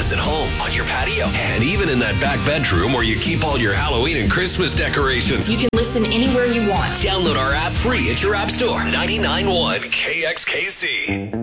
us at home, on your patio, and even in that back bedroom where you keep all your Halloween and Christmas decorations. You can listen anywhere you want. Download our app free at your app store. 99.1 KXKC.